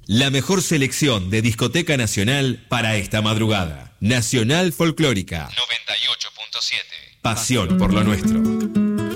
La mejor selección de discoteca nacional para esta madrugada. Nacional Folclórica 98.7. Pasión por lo nuestro.